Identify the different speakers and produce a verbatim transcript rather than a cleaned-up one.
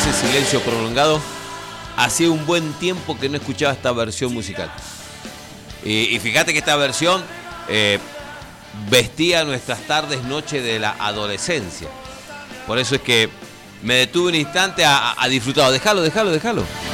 Speaker 1: ese silencio prolongado. Hacía un buen tiempo que no escuchaba esta versión musical. Y, y fíjate que esta versión eh, vestía nuestras tardes, noches de la adolescencia. Por eso es que me detuve un instante a, a disfrutar. Déjalo, déjalo, déjalo.